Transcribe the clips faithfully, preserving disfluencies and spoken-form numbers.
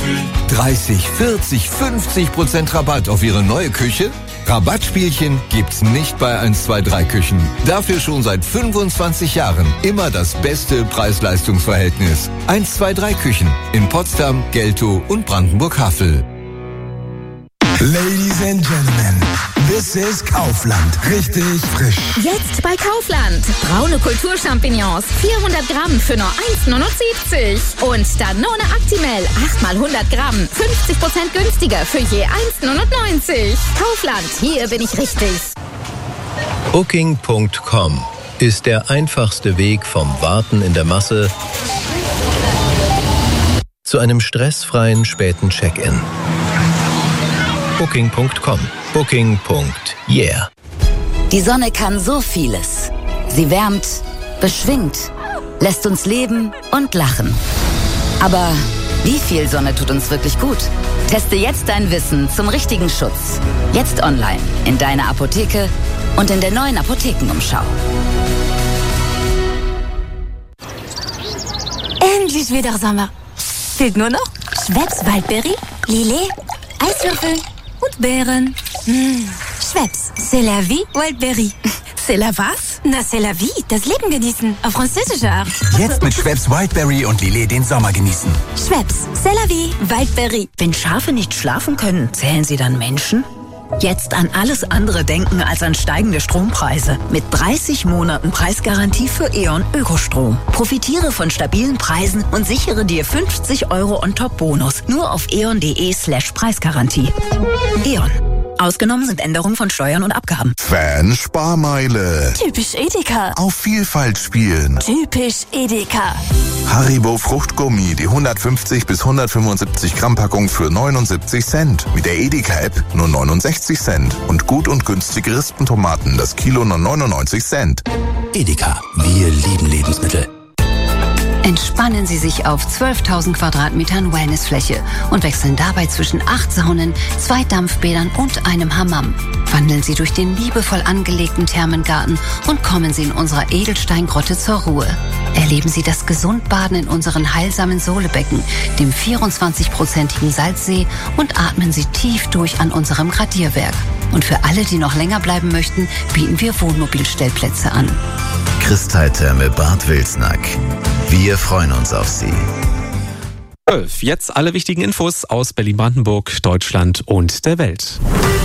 dreißig, vierzig, fünfzig Prozent Rabatt auf Ihre neue Küche? Rabattspielchen gibt's nicht bei eins zwei drei Küchen. Dafür schon seit fünfundzwanzig Jahren immer das beste Preis-Leistungs-Verhältnis. eins zwei drei Küchen in Potsdam, Geltow und Brandenburg-Havel. Ladies and Gentlemen, this is Kaufland. Richtig frisch. Jetzt bei Kaufland. Braune Kulturchampignons, vierhundert Gramm für nur eins neunundsiebzig. Und Danone Actimel, acht mal hundert Gramm, fünfzig Prozent günstiger für je eins neunundneunzig. Kaufland, hier bin ich richtig. Booking Punkt com ist der einfachste Weg vom Warten in der Masse zu einem stressfreien späten Check-in. Booking Punkt com. Booking. Yeah. Die Sonne kann so vieles. Sie wärmt, beschwingt, lässt uns leben und lachen. Aber wie viel Sonne tut uns wirklich gut? Teste jetzt dein Wissen zum richtigen Schutz. Jetzt online, in deiner Apotheke und in der neuen Apothekenumschau. Endlich wieder Sommer. Fehlt nur noch Schweppes Waldbeere, Lillet, Eiswürfel und Beeren. Mmh. Schweppes, c'est la vie, Wildberry. C'est la was? Na, c'est la vie, das Leben genießen. Auf französische Art. Jetzt mit Schweppes Wildberry und Lillet den Sommer genießen. Schweppes, c'est la vie, Wildberry. Wenn Schafe nicht schlafen können, zählen sie dann Menschen? Jetzt an alles andere denken als an steigende Strompreise. Mit dreißig Monaten Preisgarantie für E.ON Ökostrom. Profitiere von stabilen Preisen und sichere dir fünfzig Euro on top Bonus. Nur auf eon.de slash Preisgarantie. E.ON. Ausgenommen sind Änderungen von Steuern und Abgaben. Fan-Sparmeile. Typisch Edeka. Auf Vielfalt spielen. Typisch Edeka. Haribo Fruchtgummi, die hundertfünfzig bis hundertfünfundsiebzig Gramm Packung für neunundsiebzig Cent. Mit der Edeka-App nur neunundsechzig Cent. Und gut und günstige Rispentomaten, das Kilo nur neunundneunzig Cent. Edeka, wir lieben Lebensmittel. Entspannen Sie sich auf zwölftausend Quadratmetern Wellnessfläche und wechseln dabei zwischen acht Saunen, zwei Dampfbädern und einem Hammam. Wandeln Sie durch den liebevoll angelegten Thermengarten und kommen Sie in unserer Edelsteingrotte zur Ruhe. Erleben Sie das Gesundbaden in unseren heilsamen Sohlebecken, dem vierundzwanzig-prozentigen Salzsee und atmen Sie tief durch an unserem Gradierwerk. Und für alle, die noch länger bleiben möchten, bieten wir Wohnmobilstellplätze an. Kristalltherme Bad Wilsnack. Wir freuen uns auf Sie. Jetzt alle wichtigen Infos aus Berlin-Brandenburg, Deutschland und der Welt.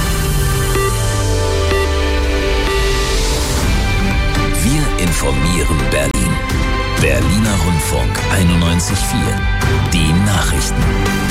Wir informieren Berlin. Berliner Rundfunk einundneunzig Komma vier. Die Nachrichten.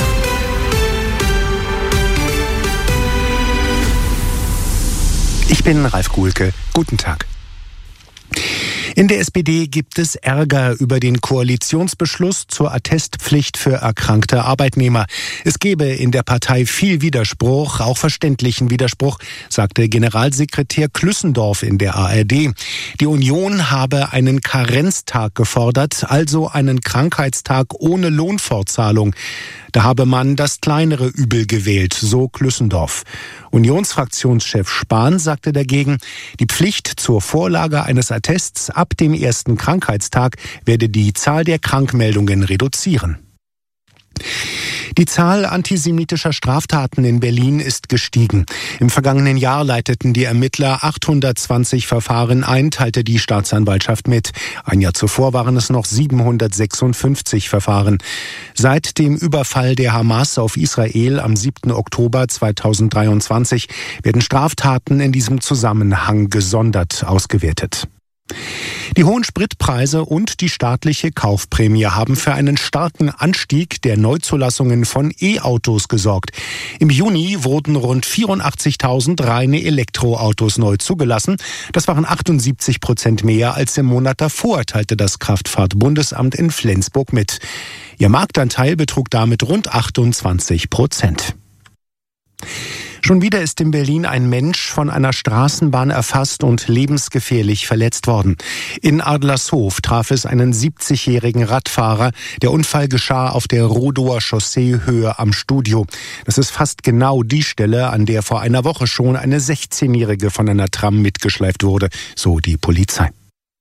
Ich bin Ralf Guhlke. Guten Tag. In der S P D gibt es Ärger über den Koalitionsbeschluss zur Attestpflicht für erkrankte Arbeitnehmer. Es gebe in der Partei viel Widerspruch, auch verständlichen Widerspruch, sagte Generalsekretär Klüssendorf in der A R D. Die Union habe einen Karenztag gefordert, also einen Krankheitstag ohne Lohnfortzahlung. Da habe man das kleinere Übel gewählt, so Klüssendorf. Unionsfraktionschef Spahn sagte dagegen, die Pflicht zur Vorlage eines Attests ab dem ersten Krankheitstag werde die Zahl der Krankmeldungen reduzieren. Die Zahl antisemitischer Straftaten in Berlin ist gestiegen. Im vergangenen Jahr leiteten die Ermittler achthundertzwanzig Verfahren ein, teilte die Staatsanwaltschaft mit. Ein Jahr zuvor waren es noch siebenhundertsechsundfünfzig Verfahren. Seit dem Überfall der Hamas auf Israel am siebten Oktober zweitausenddreiundzwanzig werden Straftaten in diesem Zusammenhang gesondert ausgewertet. Die hohen Spritpreise und die staatliche Kaufprämie haben für einen starken Anstieg der Neuzulassungen von E-Autos gesorgt. Im Juni wurden rund vierundachtzigtausend reine Elektroautos neu zugelassen. Das waren achtundsiebzig Prozent mehr als im Monat davor, teilte das Kraftfahrtbundesamt in Flensburg mit. Ihr Marktanteil betrug damit rund achtundzwanzig Prozent. Schon wieder ist in Berlin ein Mensch von einer Straßenbahn erfasst und lebensgefährlich verletzt worden. In Adlershof traf es einen siebzigjährigen Radfahrer. Der Unfall geschah auf der Rudower Chaussee Höhe am Studio. Das ist fast genau die Stelle, an der vor einer Woche schon eine sechzehnjährige von einer Tram mitgeschleift wurde, so die Polizei.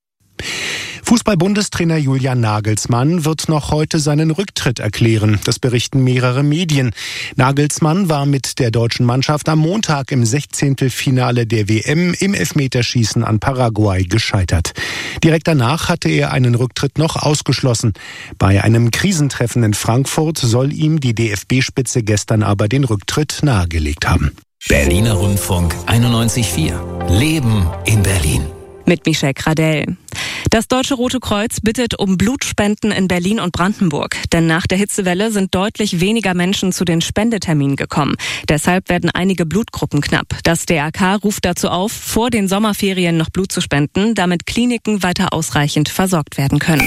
Fußball-Bundestrainer Julian Nagelsmann wird noch heute seinen Rücktritt erklären. Das berichten mehrere Medien. Nagelsmann war mit der deutschen Mannschaft am Montag im Sechzehntelfinale der W M im Elfmeterschießen an Paraguay gescheitert. Direkt danach hatte er einen Rücktritt noch ausgeschlossen. Bei einem Krisentreffen in Frankfurt soll ihm die D F B-Spitze gestern aber den Rücktritt nahegelegt haben. Berliner Rundfunk einundneunzig Komma vier. Leben in Berlin. Mit Michelle Gradell. Das Deutsche Rote Kreuz bittet um Blutspenden in Berlin und Brandenburg. Denn nach der Hitzewelle sind deutlich weniger Menschen zu den Spendeterminen gekommen. Deshalb werden einige Blutgruppen knapp. Das D R K ruft dazu auf, vor den Sommerferien noch Blut zu spenden, damit Kliniken weiter ausreichend versorgt werden können.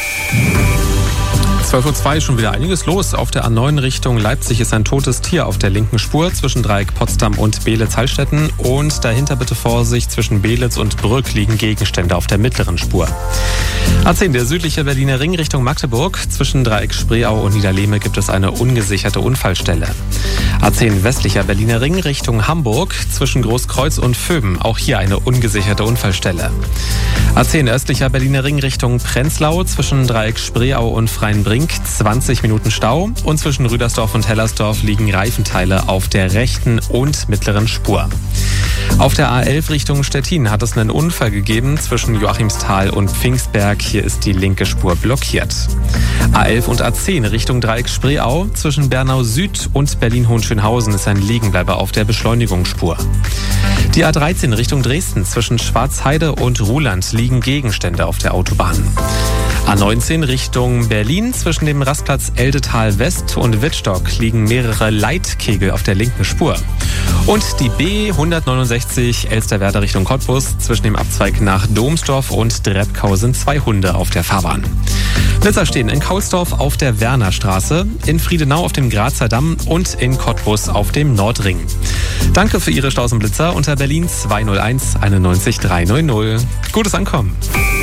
zwölf Uhr zwei, schon wieder einiges los. Auf der A neun Richtung Leipzig ist ein totes Tier auf der linken Spur zwischen Dreieck Potsdam und Beelitz-Hallstetten. Und dahinter bitte Vorsicht, zwischen Beelitz und Brück liegen Gegenstände auf der mittleren Spur. A zehn, der südliche Berliner Ring Richtung Magdeburg. Zwischen Dreieck Spreeau und Niederlehme gibt es eine ungesicherte Unfallstelle. A zehn, westlicher Berliner Ring Richtung Hamburg. Zwischen Großkreuz und Vöben. Auch hier eine ungesicherte Unfallstelle. A zehn, östlicher Berliner Ring Richtung Prenzlau. Zwischen Dreieck Spreeau und Freienbrink zwanzig Minuten Stau und zwischen Rüdersdorf und Hellersdorf liegen Reifenteile auf der rechten und mittleren Spur. Auf der A elf Richtung Stettin hat es einen Unfall gegeben zwischen Joachimsthal und Pfingstberg. Hier ist die linke Spur blockiert. A elf und A zehn Richtung Dreieck Spreeau. Zwischen Bernau Süd und Berlin-Hohenschönhausen ist ein Liegenbleiber auf der Beschleunigungsspur. Die A dreizehn Richtung Dresden. Zwischen Schwarzheide und Ruhland liegen Gegenstände auf der Autobahn. A neunzehn Richtung Berlin. Zwischen dem Rastplatz Eldetal West und Wittstock liegen mehrere Leitkegel auf der linken Spur. Und die B hundertneunundsechzig Elsterwerda Richtung Cottbus. Zwischen dem Abzweig nach Domsdorf und Drebkau sind zwei Hunde auf der Fahrbahn. Blitzer stehen in Kaulsdorf auf der Wernerstraße, in Friedenau auf dem Grazer Damm und in Cottbus auf dem Nordring. Danke für Ihre Staus und Blitzer unter Berlin zwei null eins einundneunzig dreihundert. Gutes Ankommen.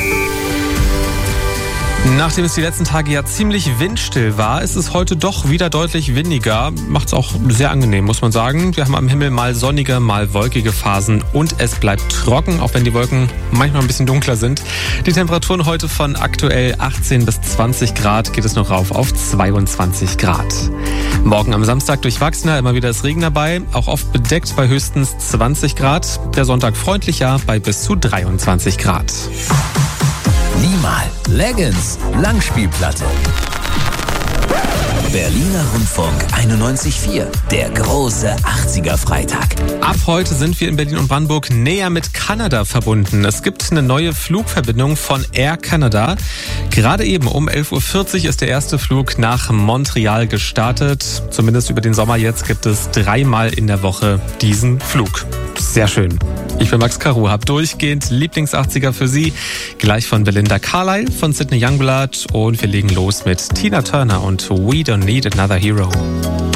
Nachdem es die letzten Tage ja ziemlich windstill war, ist es heute doch wieder deutlich windiger. Macht es auch sehr angenehm, muss man sagen. Wir haben am Himmel mal sonnige, mal wolkige Phasen und es bleibt trocken, auch wenn die Wolken manchmal ein bisschen dunkler sind. Die Temperaturen heute von aktuell achtzehn bis zwanzig Grad geht es noch rauf auf zweiundzwanzig Grad. Morgen am Samstag durchwachsener, immer wieder ist Regen dabei, auch oft bedeckt bei höchstens zwanzig Grad. Der Sonntag freundlicher bei bis zu dreiundzwanzig Grad. Niemal. Leggings. Langspielplatte. Berliner Rundfunk einundneunzig Komma vier. Der große achtziger-Freitag. Ab heute sind wir in Berlin und Brandenburg näher mit Kanada verbunden. Es gibt eine neue Flugverbindung von Air Canada. Gerade eben um elf Uhr vierzig ist der erste Flug nach Montreal gestartet. Zumindest über den Sommer jetzt gibt es dreimal in der Woche diesen Flug. Sehr schön. Ich bin Max Karu, hab durchgehend Lieblingsachtziger für Sie. Gleich von Belinda Carlisle, von Sidney Youngblood und wir legen los mit Tina Turner und We Don't Need Another Hero.